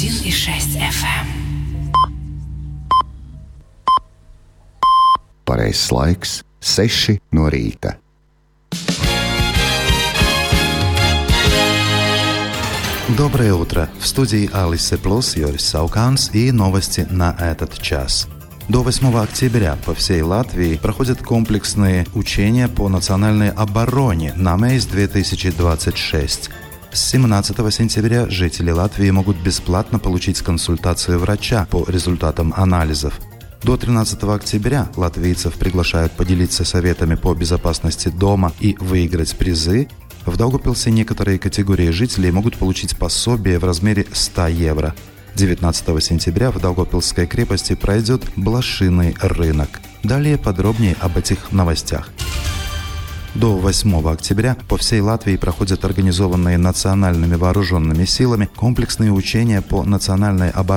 101,6 FM. Pareizais laiks - 6 no rīta. Доброе утро! В студии Алисы Плюс Йорис Сауканс и новости на этот час. До 8 октября по всей Латвии проходят комплексные учения по национальной обороне НАМЕЙС 2026. С 17 сентября жители Латвии могут бесплатно получить консультацию врача по результатам анализов. До 13 октября латвийцев приглашают поделиться советами по безопасности дома и выиграть призы. В Даугавпилсе некоторые категории жителей могут получить пособие в размере 100 евро. 19 сентября в Даугавпилской крепости пройдет блошиный рынок. Далее подробнее об этих новостях. До 8 октября по всей Латвии проходят организованные национальными вооруженными силами комплексные учения по национальной обороне